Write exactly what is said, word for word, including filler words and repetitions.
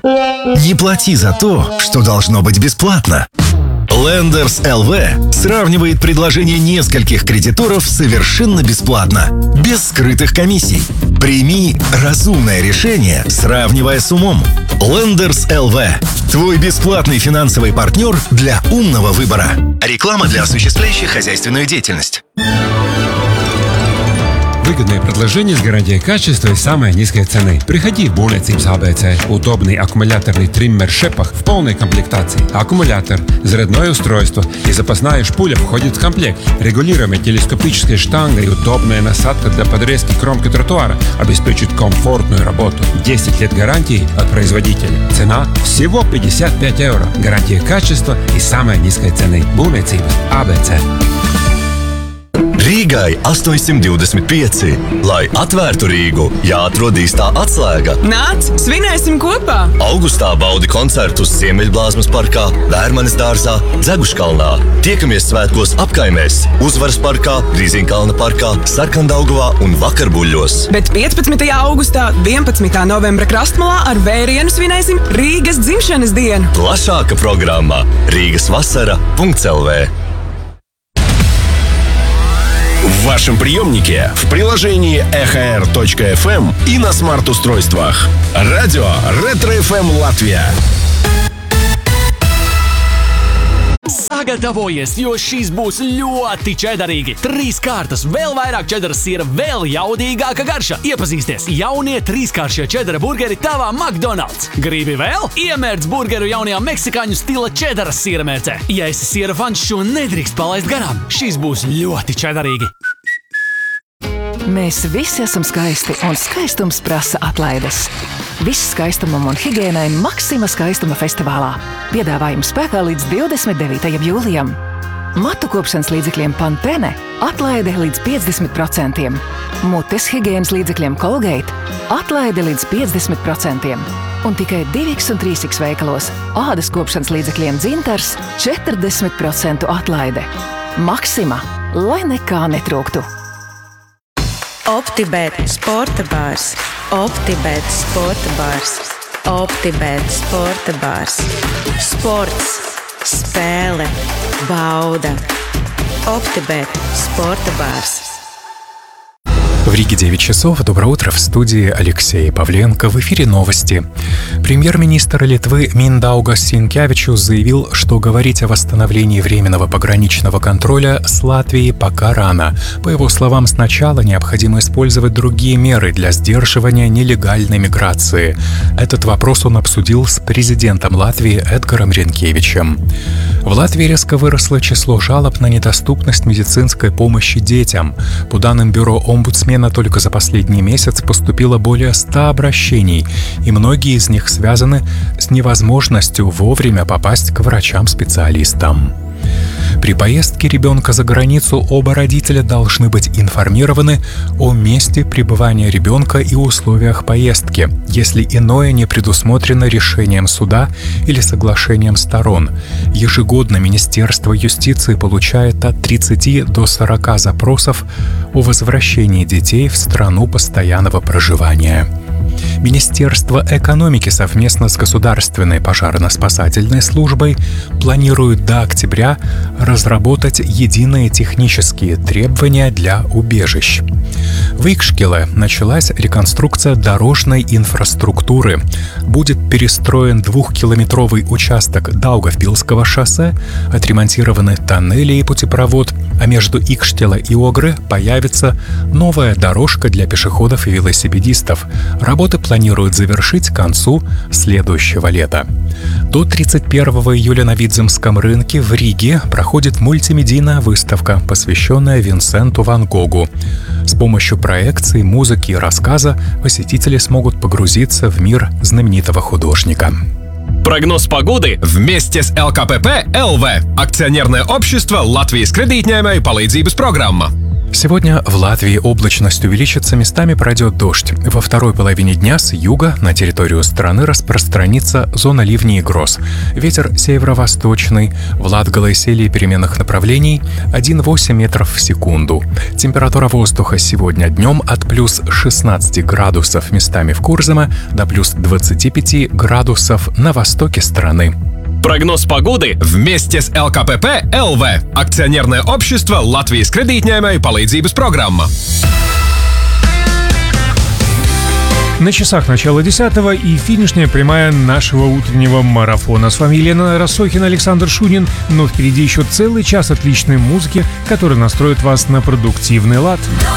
Не плати за то, что должно быть бесплатно. Lenders точка эл ви сравнивает предложения нескольких кредиторов совершенно бесплатно, без скрытых комиссий. Прими разумное решение, сравнивая с умом. Lenders точка эл ви – твой бесплатный финансовый партнер для умного выбора. Реклама для осуществляющих хозяйственную деятельность. Выгодное предложение с гарантией качества и самой низкой цены. Приходи в Būvniecības эй би си. Удобный аккумуляторный триммер Шепах в полной комплектации. Аккумулятор, зарядное устройство и запасная шпуля входит в комплект. Регулируемая телескопическая штанга и удобная насадка для подрезки кромки тротуара обеспечат комфортную работу. десять лет гарантии от производителя. Цена всего пятьдесят пять евро. Гарантия качества и самой низкой цены. Būvniecības эй би си. Rīgai astoņsimt divdesmit pieci. Lai atvērtu Rīgu, jāatrod īstā atslēga. Nāc, svinēsim kopā! Augustā baudi koncertus Ziemeļblāzmas parkā, Vērmanes dārzā, Dzeguškalnā. Tiekamies svētkos apkaimēs, Uzvaras parkā, Grīziņkalna parkā, Sarkandaugavā un Vakarbuļļos. Bet piecpadsmitajā augustā, vienpadsmitā novembra Krastmalā ar vērienu svinēsim Rīgas dzimšanas dienu. Plašāka programma rīgasvasara punkts эл ви. В вашем приемнике, в приложении эх эр точка эф эм и на смарт-устройствах. Радио Ретро эф эм Латвия. Sagatavojies, jo šīs būs ļoti čedarīgi. Trīs kārtas, vēl vairāk čedaras sīra, vēl jaudīgāka garša. Iepazīsties, jaunie trīskāršie čedara burgeri tavā McDonald's. Gribi vēl? Iemērc burgeru jaunajā meksikāņu stila čedaras sīra mērcē. Ja esi sīra fans, šo nedrīkst palaist garām. Šīs būs ļoti čedarīgi. Mēs visi esam skaisti, un skaistums prasa atlaides. Viss skaistumam un higiēnai Maxima skaistuma festivālā. Piedāvājums spēkā līdz divdesmit devītajam jūlijam. Matu kopšanas līdzekļiem Pantene atlaide līdz piecdesmit procentiem. Mutes higiēnas līdzekļiem Colgate atlaide līdz piecdesmit procentiem. Un tikai divi iks un trīs iks veikalos ādas kopšanas līdzekļiem Dzintars četrdesmit procentu atlaide. Maxima, lai nekā netrūktu. Optibet sporta bārs. Optibet sporta bārs. Optibet sporta bārs. Sports, spēle, bauda. Optibet sporta bārs. В Риге девять часов. Доброе утро. В студии Алексей Павленко. В эфире новости. Премьер-министр Литвы Миндаугас Синкевичус заявил, что говорить о восстановлении временного пограничного контроля с Латвией пока рано. По его словам, сначала необходимо использовать другие меры для сдерживания нелегальной миграции. Этот вопрос он обсудил с президентом Латвии Эдгаром Ринкевичем. В Латвии резко выросло число жалоб на недоступность медицинской помощи детям. По данным бюро омбудсмена, только за последний месяц поступило более ста обращений, и многие из них связаны с невозможностью вовремя попасть к врачам-специалистам. При поездке ребенка за границу оба родителя должны быть информированы о месте пребывания ребенка и условиях поездки, если иное не предусмотрено решением суда или соглашением сторон. Ежегодно Министерство юстиции получает от тридцати до сорока запросов о возвращении детей в страну постоянного проживания. Министерство экономики совместно с Государственной пожарно-спасательной службой планирует до октября разработать единые технические требования для убежищ. В Икшкеле началась реконструкция дорожной инфраструктуры. Будет перестроен двухкилометровый участок Даугавпилского шоссе, отремонтированы тоннели и путепровод, а между Икштела и Огры появится новая дорожка для пешеходов и велосипедистов. Работы планируют завершить к концу следующего лета. До тридцать первого июля на Видземском рынке в Риге проходит мультимедийная выставка, посвященная Винсенту ван Гогу. С помощью проекций, музыки и рассказа посетители смогут погрузиться в мир знаменитого художника. Прогноз погоды вместе с эл ка пэ пэ эл ви. Акционерное общество Латвijas kredītņēmēju palīdzības programma. Сегодня в Латвии облачность увеличится, местами пройдет дождь. Во второй половине дня с юга на территорию страны распространится зона ливней и гроз. Ветер северо-восточный, в Латгале сели переменных направлений один целых восемь десятых метров в секунду. Температура воздуха сегодня днем от плюс шестнадцати градусов местами в Курзаме до плюс двадцати пяти градусов на востоке страны. Прогноз погоды вместе с эл ка пэ пэ эл вэ. Акционерное общество Латвijas кредитņēmēju palīdzības программа. На часах начало десятого и финишная прямая нашего утреннего марафона. С вами Елена Рассохина, Александр Шунин. Но впереди еще целый час отличной музыки, которая настроит вас на продуктивный лад.